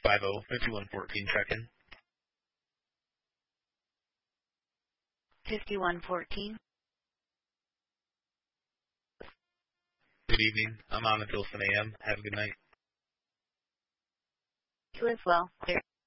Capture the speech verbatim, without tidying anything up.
five zero fifty-one fourteen check-in. fifty-one fourteen. Good evening. I'm on until ten a m Have a good night. You as well. Clear.